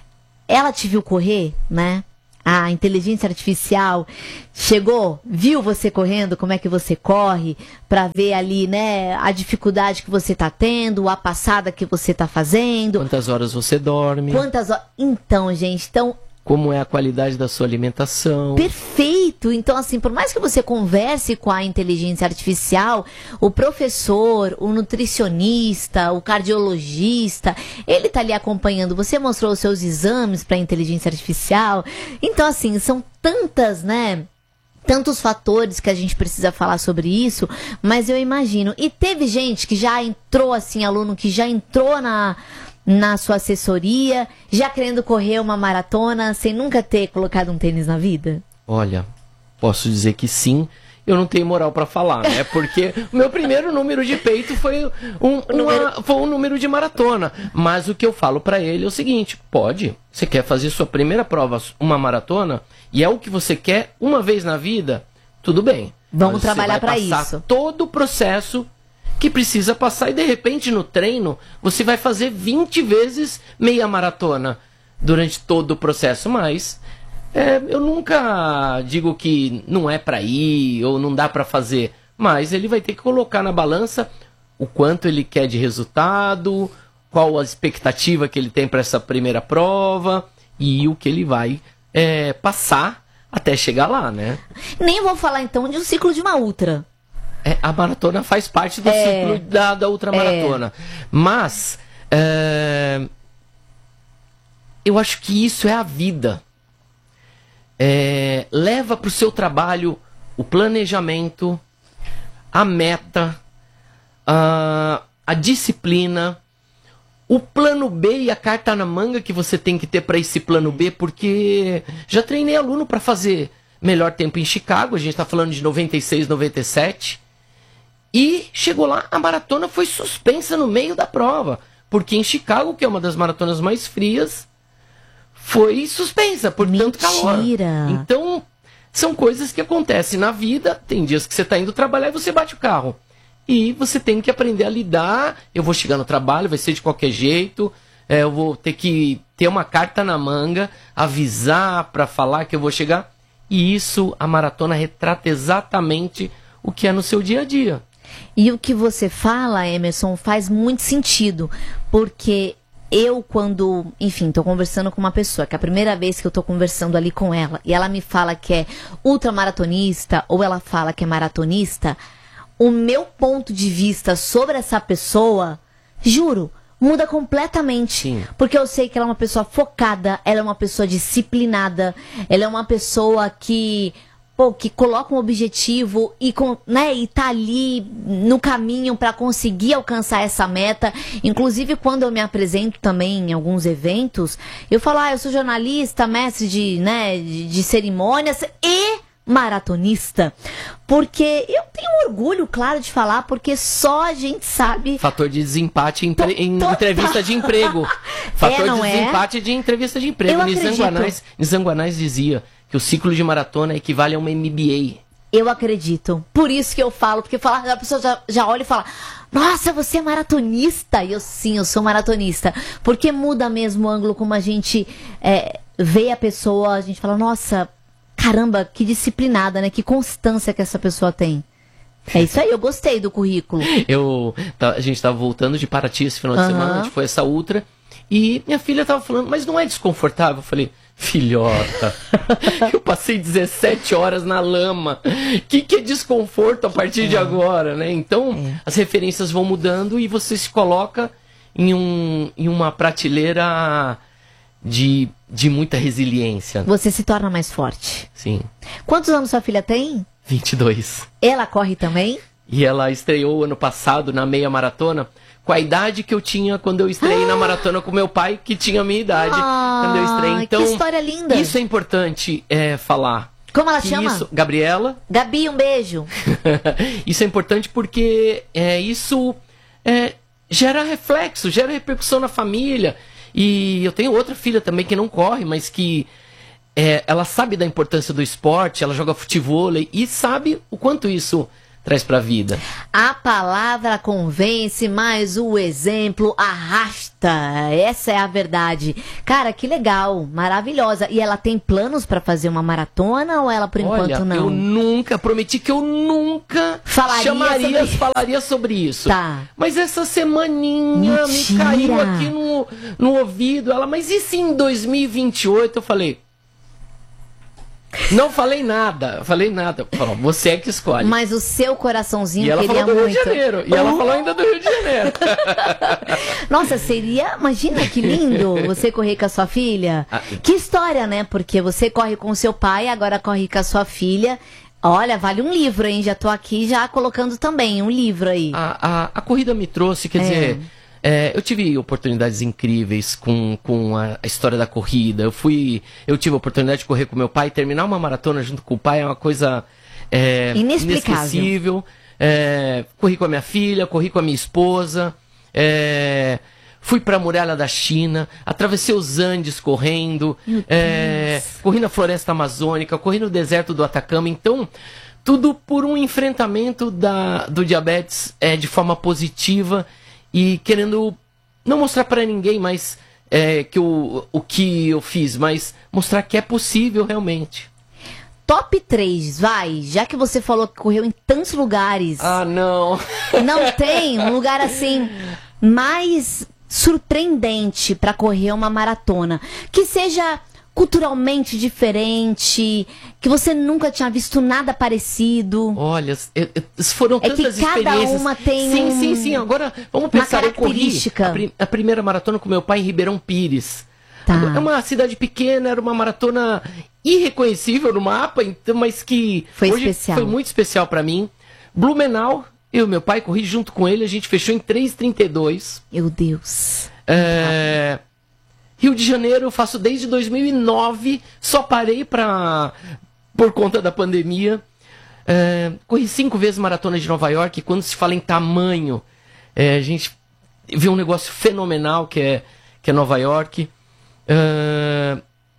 ela te viu correr, né? A inteligência artificial chegou, viu você correndo, como é que você corre, para ver ali, né, a dificuldade que você tá tendo, a passada que você tá fazendo. Quantas horas você dorme. Quantas horas... Então, gente, então... Como é a qualidade da sua alimentação. Perfeito! Então, assim, por mais que você converse com a inteligência artificial, o professor, o nutricionista, o cardiologista, ele tá ali acompanhando. Você mostrou os seus exames para a inteligência artificial. Então, assim, são tantas, né... Tantos fatores que a gente precisa falar sobre isso, mas eu imagino. E teve gente que já entrou, assim, aluno que já entrou na... na sua assessoria, já querendo correr uma maratona sem nunca ter colocado um tênis na vida? Olha, posso dizer que sim. Eu não tenho moral pra falar, né? Porque o meu primeiro número de peito foi um, uma, foi um número de maratona. Mas o que eu falo pra ele é o seguinte: pode, você quer fazer sua primeira prova, uma maratona, e é o que você quer uma vez na vida, tudo bem. Vamos Mas trabalhar pra isso. isso. Todo o processo que precisa passar, e de repente no treino você vai fazer vinte vezes meia maratona durante todo o processo, mas é, eu nunca digo que não é para ir ou não dá para fazer, mas ele vai ter que colocar na balança o quanto ele quer de resultado, qual a expectativa que ele tem para essa primeira prova e o que ele vai é, passar até chegar lá, né? Nem vou falar então de um ciclo de uma ultra. É, a maratona faz parte do é, ciclo da, da ultramaratona. É. Mas é, eu acho que isso é a vida. É, leva para o seu trabalho o planejamento, a meta, a, a disciplina, o plano B e a carta na manga que você tem que ter para esse plano B, porque já treinei aluno para fazer melhor tempo em Chicago, a gente está falando de noventa e seis, noventa e sete. E chegou lá, a maratona foi suspensa no meio da prova. Porque em Chicago, que é uma das maratonas mais frias, foi suspensa por Mentira. tanto calor. Então, são coisas que acontecem na vida. Tem dias que você está indo trabalhar e você bate o carro. E você tem que aprender a lidar. Eu vou chegar no trabalho, vai ser de qualquer jeito. É, eu vou ter que ter uma carta na manga, avisar para falar que eu vou chegar. E isso, a maratona retrata exatamente o que é no seu dia a dia. E o que você fala, Emerson, faz muito sentido, porque eu quando, enfim, estou conversando com uma pessoa, que é a primeira vez que eu estou conversando ali com ela, e ela me fala que é ultramaratonista, ou ela fala que é maratonista, o meu ponto de vista sobre essa pessoa, juro, muda completamente. Sim. Porque eu sei que ela é uma pessoa focada, ela é uma pessoa disciplinada, ela é uma pessoa que... Pô, que coloca um objetivo e, com, né, e tá ali no caminho para conseguir alcançar essa meta. Inclusive, quando eu me apresento também em alguns eventos, eu falo, ah, eu sou jornalista, mestre de, né, de, de cerimônias e maratonista. Porque eu tenho orgulho, claro, de falar, porque só a gente sabe... Fator de desempate em, em entrevista de emprego. Fator é, não de é? desempate de entrevista de emprego. Eu Nizanguanais, Nizanguanais dizia que o ciclo de maratona equivale a uma M B A. Eu acredito. Por isso que eu falo, porque fala, a pessoa já, já olha e fala, nossa, você é maratonista? E eu, sim, eu sou maratonista. Porque muda mesmo o ângulo como a gente é, vê a pessoa, a gente fala, nossa, caramba, que disciplinada, né? Que constância que essa pessoa tem. É isso aí, eu gostei do currículo. Eu, tá, a gente estava voltando de Paraty esse final de Uhum. semana, a gente foi essa ultra, e minha filha estava falando, mas não é desconfortável? Eu falei, filhota, eu passei dezessete horas na lama. O que, que é desconforto a partir é. de agora, né? Então, é. as referências vão mudando e você se coloca em, um, em uma prateleira de, de muita resiliência. Você se torna mais forte. Sim. Quantos anos sua filha tem? vinte e dois. Ela corre também? E ela estreou ano passado na meia maratona com a idade que eu tinha quando eu estreiei ah. na maratona com meu pai, que tinha a minha idade ah, quando eu estreiei. Então, que história linda. Isso é importante é, falar. Como ela chama? Isso, Gabriela. Gabi, um beijo. Isso é importante porque é, isso é, gera reflexo, gera repercussão na família. E eu tenho outra filha também que não corre, mas que é, ela sabe da importância do esporte, ela joga futevôlei e sabe o quanto isso traz pra vida. A palavra convence, mas o exemplo arrasta. Essa é a verdade. Cara, que legal, maravilhosa. E ela tem planos pra fazer uma maratona ou ela por Olha, enquanto não? Eu nunca, prometi que eu nunca falaria chamaria, sobre... falaria sobre isso. Tá. Mas essa semaninha Mentira. me caiu aqui no, no ouvido. Ela, mas e se em dois mil e vinte e oito? Eu falei... Não falei nada, falei nada. Falou, você é que escolhe. Mas o seu coraçãozinho e ela queria falou do muito. Rio de Janeiro. E ela falou ainda do Rio de Janeiro. Nossa, seria... Imagina que lindo você correr com a sua filha. Ah, que história, né? Porque você corre com o seu pai, agora corre com a sua filha. Olha, vale um livro, hein? Já tô aqui já colocando também um livro aí. A, a, a corrida me trouxe, quer É. dizer... É, eu tive oportunidades incríveis com, com a, a história da corrida. Eu fui, eu tive a oportunidade de correr com meu pai, terminar uma maratona junto com o pai é uma coisa é, Inexplicável. inesquecível. É, corri com a minha filha, corri com a minha esposa, é, fui para a muralha da China, atravessei os Andes correndo, é, corri na floresta amazônica, corri no deserto do Atacama. Então, tudo por um enfrentamento da, do diabetes é, de forma positiva. E querendo não mostrar para ninguém mais é, que o, o que eu fiz, mas mostrar que é possível realmente. Top três, vai. Já que você falou que correu em tantos lugares. Ah, não. Não tem um lugar assim mais surpreendente para correr uma maratona. Que seja culturalmente diferente, que você nunca tinha visto nada parecido. Olha, eu, eu, foram É tantas que cada experiências. uma tem sim, um- sim, sim. Agora, vamos uma pensar, eu corri característica. a, pri- a primeira maratona com meu pai em Ribeirão Pires. Tá. É uma cidade pequena, era uma maratona irreconhecível no mapa, então, mas que Foi hoje especial. foi muito especial para mim. Blumenau, eu e meu pai corri junto com ele, a gente fechou em três e trinta e dois. Meu Deus. É, Rio de Janeiro eu faço desde dois mil e nove, só parei pra, por conta da pandemia. É, corri cinco vezes maratona de Nova York, e quando se fala em tamanho, é, a gente vê um negócio fenomenal que é, que é Nova York. É,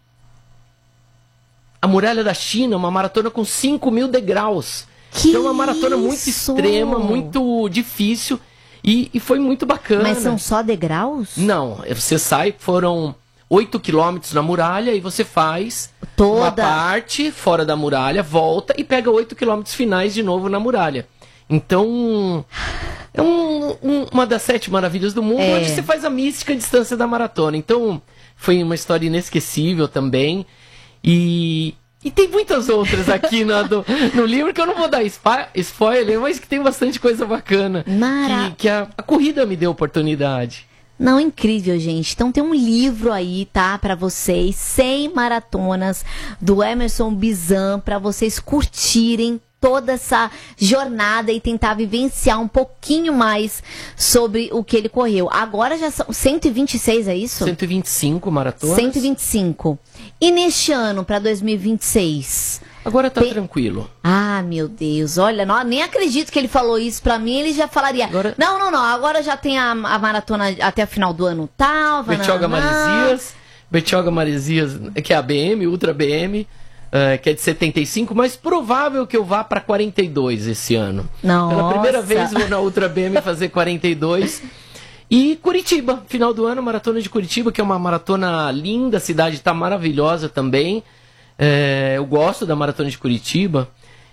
a Muralha da China, uma maratona com cinco mil degraus. Que então é uma maratona muito isso? extrema, muito difícil, e, e foi muito bacana. Mas são só degraus? Não, você sai, foram oito quilômetros na muralha e você faz Toda. uma parte fora da muralha, volta e pega oito quilômetros finais de novo na muralha. Então, é um- um- uma das sete maravilhas do mundo, É. onde você faz a mística distância da maratona. Então, foi uma história inesquecível também. E, e tem muitas outras aqui na- do- no livro que eu não vou dar spa- spoiler, mas que tem bastante coisa bacana. Mara- Que, que a, a corrida me deu oportunidade. Não, incrível, gente. Então tem um livro aí, tá? Pra vocês, cem maratonas do Emerson Bizan, pra vocês curtirem toda essa jornada e tentar vivenciar um pouquinho mais sobre o que ele correu. Agora já são cento e vinte e seis, é isso? cento e vinte e cinco maratonas. cento e vinte e cinco. E neste ano, pra dois mil e vinte e seis? Agora tá Tem- tranquilo. Ah, meu Deus, olha, não, nem acredito que ele falou isso pra mim, ele já falaria, Agora- não, não, não, agora já tem a, a maratona até o final do ano tal, vai Bertioga nananã. Maresias. Bertioga Maresias, que é a B M, Ultra B M, eh, que é de setenta e cinco, mas provável que eu vá para quarenta e dois esse ano. Nossa. Pela primeira vez vou na Ultra B M fazer quarenta e dois. E Curitiba, final do ano, maratona de Curitiba, que é uma maratona linda, a cidade está maravilhosa também. É, eu gosto da maratona de Curitiba.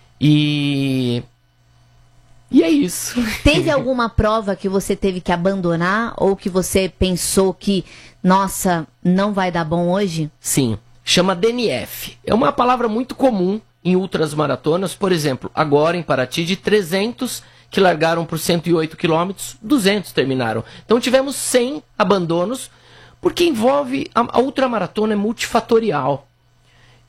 E. E é isso. Teve alguma prova que você teve que abandonar ou que você pensou que, nossa, não vai dar bom hoje? Sim, chama D N F. É uma palavra muito comum em ultras maratonas. Por exemplo, agora em Paraty, de trezentos que largaram por cento e oito quilômetros, duzentos terminaram. Então tivemos cem abandonos, porque envolve... A, a ultramaratona é multifatorial.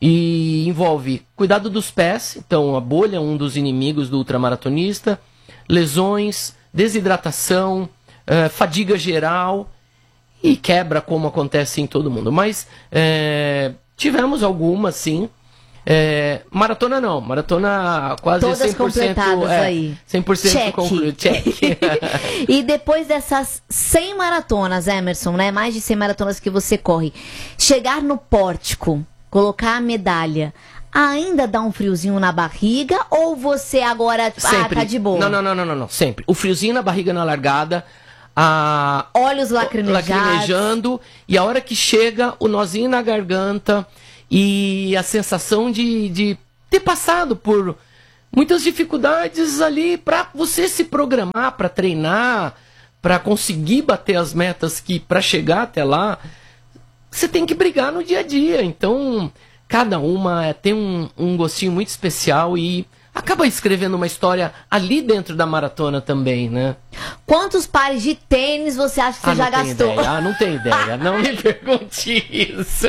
E envolve cuidado dos pés. Então a bolha é um dos inimigos do ultramaratonista. lesões, desidratação, uh, fadiga geral e quebra, como acontece em todo mundo. Mas é, tivemos algumas, sim. É, maratona não, maratona quase todas cem por cento, completadas é, aí. cem por cento Check. concluído. Check. E depois dessas cem maratonas, Emerson, né? Mais de cem maratonas que você corre, chegar no pórtico, colocar a medalha, ainda dá um friozinho na barriga ou você agora Sempre. ah, tá de boa? Não, não, não, não, não, não, sempre. O friozinho na barriga na largada, a olhos lacrimejados. lacrimejando e a hora que chega o nozinho na garganta e a sensação de, de ter passado por muitas dificuldades ali para você se programar, para treinar, para conseguir bater as metas que para chegar até lá, você tem que brigar no dia a dia. Então, cada uma é, tem um, um gostinho muito especial e acaba escrevendo uma história ali dentro da maratona também, né? Quantos pares de tênis você acha que você ah, já não gastou? Tenho ideia. Ah, não tenho ideia. Não me pergunte isso.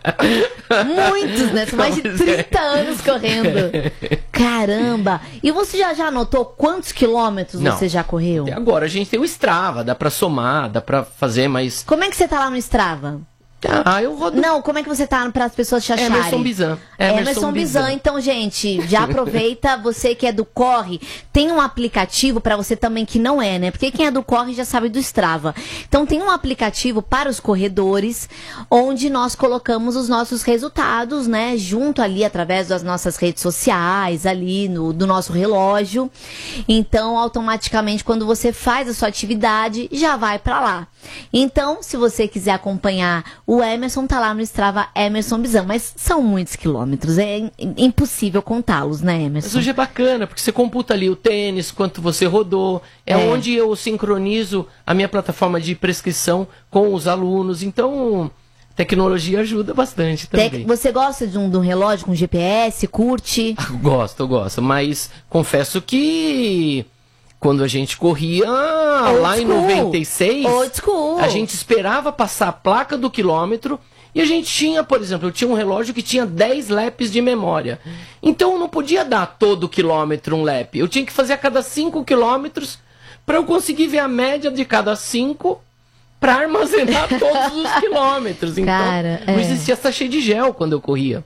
Muitos, né? São mais de trinta anos correndo. Caramba! E você já, já anotou quantos quilômetros Não. você já correu? Até agora a gente tem o Strava, dá pra somar, dá pra fazer, mas... Como é que você tá lá no Strava? Ah, eu rodo... Não, como é que você tá para as pessoas te acharem? Emerson Bizan. Emerson, Emerson Bizan. Então, gente, já aproveita, você que é do Corre, tem um aplicativo para você também que não é, né? Porque quem é do Corre já sabe do Strava. Então, tem um aplicativo para os corredores, onde nós colocamos os nossos resultados, né? Junto ali, através das nossas redes sociais, ali no, do nosso relógio. Então, automaticamente, quando você faz a sua atividade, já vai para lá. Então, se você quiser acompanhar o Emerson, tá lá no Strava Emerson Bizan, mas são muitos quilômetros, é impossível contá-los, né, Emerson? Mas hoje é bacana, porque você computa ali o tênis, quanto você rodou, é, é onde eu sincronizo a minha plataforma de prescrição com os alunos, então tecnologia ajuda bastante também. Tec- você gosta de um, de um relógio com G P S, curte? Gosto, gosto, mas confesso que... Quando a gente corria Old lá school. Em noventa e seis, Old school. A gente esperava passar a placa do quilômetro e a gente tinha, por exemplo, eu tinha um relógio que tinha dez laps de memória. Então eu não podia dar todo quilômetro um lap. Eu tinha que fazer a cada cinco quilômetros para eu conseguir ver a média de cada cinco para armazenar todos os quilômetros. Então Cara, não é. existia sachê de gel quando eu corria.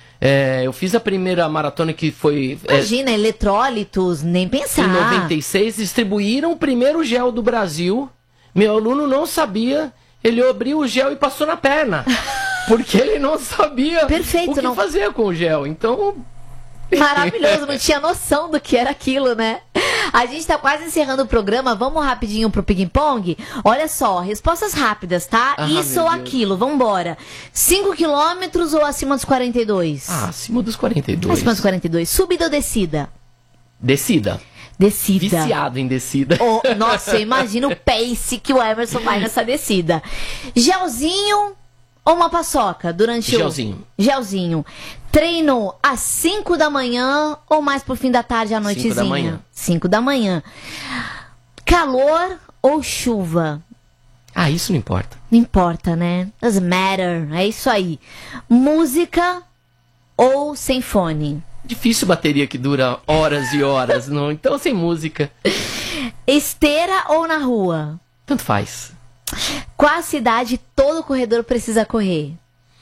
É, eu fiz a primeira maratona que foi... Imagina, é, eletrólitos, nem pensar. Em noventa e seis, distribuíram o primeiro gel do Brasil. Meu aluno não sabia, ele abriu o gel e passou na perna. Porque ele não sabia Perfeito, o que não... fazer com o gel. Então... Maravilhoso, não tinha noção do que era aquilo, né? A gente tá quase encerrando o programa, vamos rapidinho pro Ping Pong? Olha só, respostas rápidas, tá? Ah, Isso ou meu Deus. aquilo, vambora. cinco quilômetros ou acima dos quarenta e dois? Ah, acima dos quarenta e dois. Acima dos quarenta e dois. Subida ou descida? Descida. Descida. Viciado em descida. Oh, nossa, eu imagino o pace que o Emerson vai nessa descida. Gelzinho ou uma paçoca durante Gelzinho. o... Gelzinho. Treino às cinco da manhã ou mais pro fim da tarde à noitezinha? cinco da manhã. cinco da manhã. Calor ou chuva? Ah, isso não importa. Não importa, né? Doesn't matter. É isso aí. Música ou sem fone? Difícil bateria que dura horas e horas, não. Então sem música. Esteira ou na rua? Tanto faz. Qual a cidade todo corredor precisa correr?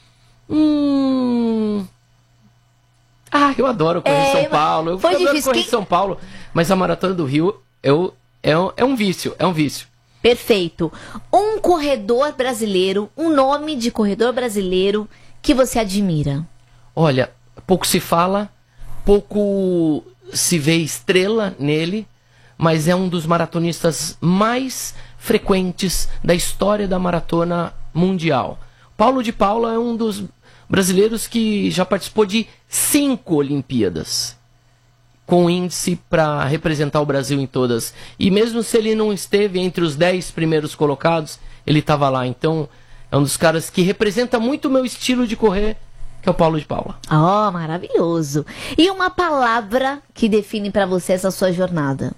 Hum... Ah, eu adoro correr É, em São Paulo. Eu foi adoro difícil. correr Quem- em São Paulo. Mas a Maratona do Rio eu, é, um, é um vício, é um vício. Perfeito. Um corredor brasileiro, um nome de corredor brasileiro que você admira. Olha, pouco se fala, pouco se vê estrela nele, mas é um dos maratonistas mais frequentes da história da maratona mundial. Paulo de Paula é um dos brasileiros que já participou de cinco Olimpíadas, com índice para representar o Brasil em todas. E mesmo se ele não esteve entre os dez primeiros colocados, ele estava lá. Então, é um dos caras que representa muito o meu estilo de correr, que é o Paulo de Paula. Oh, maravilhoso. E uma palavra que define pra você essa sua jornada?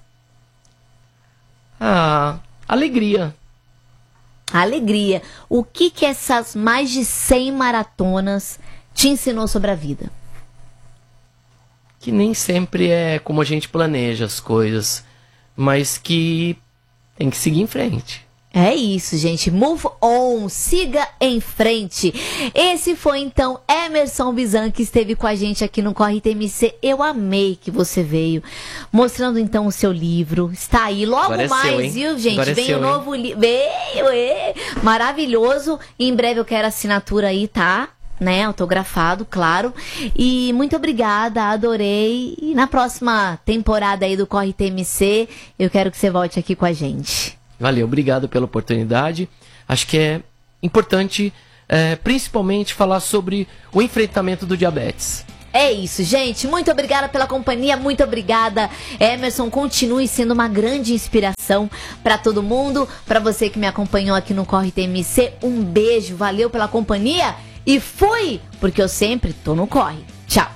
Ah, alegria. Alegria. O que que essas mais de cem maratonas te ensinou sobre a vida? Que nem sempre é como a gente planeja as coisas. mas que tem que seguir em frente. É isso, gente. Move on. Siga em frente. Esse foi, então, Emerson Bizan, que esteve com a gente aqui no Corre T M C. Eu amei que você veio. Mostrando, então, o seu livro. Está aí. Logo Agora é mais, seu, hein? viu, gente? Agora é Vem seu, o novo livro. Veio, é. Maravilhoso. Em breve eu quero assinatura aí, tá? Né, autografado, claro. E muito obrigada, adorei. E na próxima temporada aí do Corre T M C, eu quero que você volte aqui com a gente. Valeu, obrigado pela oportunidade. Acho que é importante, é, principalmente, falar sobre o enfrentamento do diabetes. É isso, gente. Muito obrigada pela companhia. Muito obrigada, Emerson. Continue sendo uma grande inspiração para todo mundo. Para você que me acompanhou aqui no Corre T M C, um beijo. Valeu pela companhia e fui, porque eu sempre tô no corre. Tchau.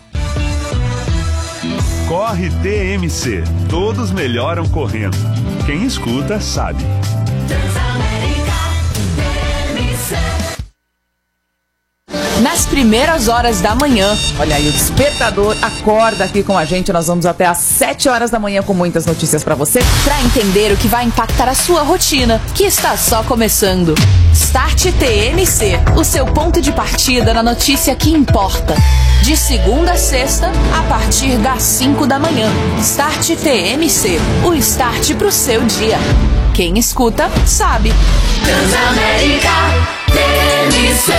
Corre T M C. Todos melhoram correndo. Quem escuta sabe. Nas primeiras horas da manhã. Olha aí, o despertador acorda aqui com a gente. Nós vamos até às sete horas da manhã com muitas notícias pra você, pra entender o que vai impactar a sua rotina, que está só começando. Start T M C, o seu ponto de partida na notícia que importa. De segunda a sexta, a partir das cinco da manhã. Start T M C, o start pro seu dia. Quem escuta, sabe. Transamérica T M C.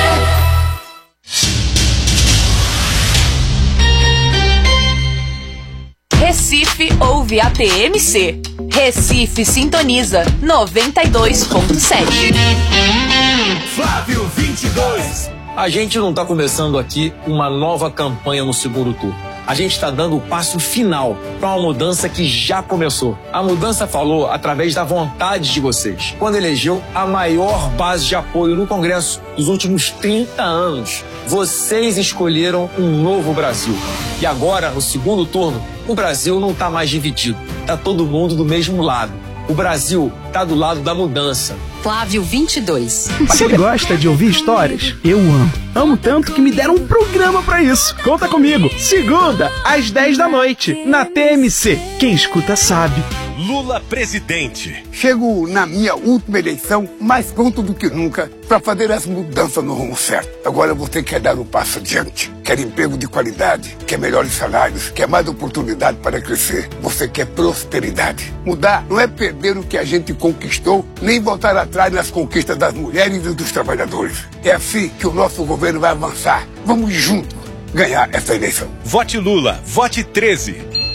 Recife ouve a T M C. Recife sintoniza noventa e dois ponto sete. Flávio vinte e dois. A gente não está começando aqui uma nova campanha no segundo turno. A gente está dando o passo final para uma mudança que já começou. A mudança falou através da vontade de vocês, quando elegeu a maior base de apoio no Congresso dos últimos trinta anos. Vocês escolheram um novo Brasil. E agora, no segundo turno, o Brasil não está mais dividido. Está todo mundo do mesmo lado. O Brasil está do lado da mudança. Flávio vinte e dois. Você gosta de ouvir histórias? Eu amo. Amo tanto que me deram um programa pra isso. Conta comigo. Segunda, às dez da noite, na T M C. Quem escuta sabe. Lula presidente. Chego na minha última eleição mais pronto do que nunca para fazer essa mudança no rumo certo. Agora você quer dar um passo adiante. Quer emprego de qualidade, quer melhores salários, quer mais oportunidade para crescer. Você quer prosperidade. Mudar não é perder o que a gente conquistou, nem voltar atrás nas conquistas das mulheres e dos trabalhadores. É assim que o nosso governo vai avançar. Vamos juntos ganhar essa eleição. Vote Lula, vote treze.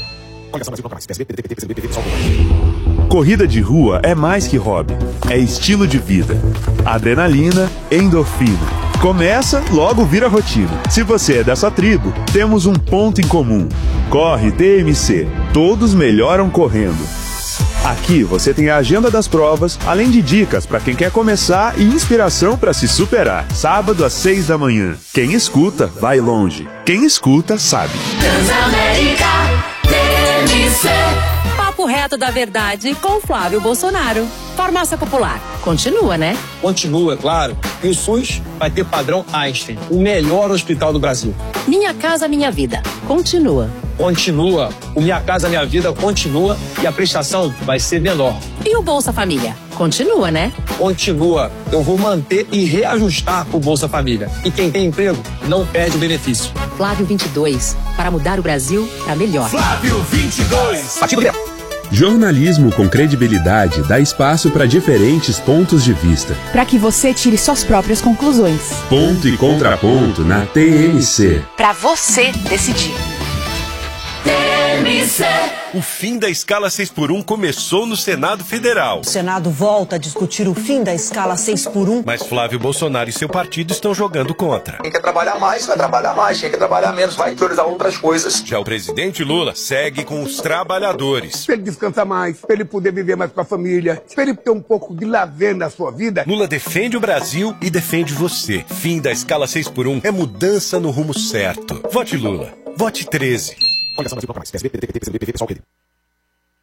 Corrida de rua é mais que hobby, é estilo de vida. Adrenalina, endorfina. Começa, logo vira rotina. Se você é dessa tribo, temos um ponto em comum. Corre T M C. Todos melhoram correndo. Aqui você tem a agenda das provas, além de dicas para quem quer começar e inspiração para se superar. Sábado às seis da manhã. Quem escuta, vai longe. Quem escuta, sabe. Transamérica T M C. Papo reto da verdade com Flávio Bolsonaro. Farmácia Popular. Continua, né? Continua, claro. E o SUS vai ter padrão Einstein, o melhor hospital do Brasil. Minha Casa Minha Vida. Continua. Continua. O Minha Casa Minha Vida continua e a prestação vai ser menor. E o Bolsa Família? Continua, né? Continua. Eu vou manter e reajustar o Bolsa Família. E quem tem emprego não perde o benefício. Flávio vinte e dois. Para mudar o Brasil para melhor. Flávio vinte e dois. Partido Liberal. Jornalismo com credibilidade dá espaço para diferentes pontos de vista. Para que você tire suas próprias conclusões. Ponto e contraponto na T M C. Para você decidir. T M C. O fim da escala seis por um começou no Senado Federal. O Senado volta a discutir o fim da escala seis por um. Mas Flávio Bolsonaro e seu partido estão jogando contra. Quem quer trabalhar mais, vai trabalhar mais. Quem quer trabalhar menos, vai priorizar outras coisas. Já o presidente Lula segue com os trabalhadores. Para ele descansar mais, para ele poder viver mais com a família, para ele ter um pouco de lazer na sua vida. Lula defende o Brasil e defende você. Fim da escala seis por um é mudança no rumo certo. Vote Lula. Vote treze.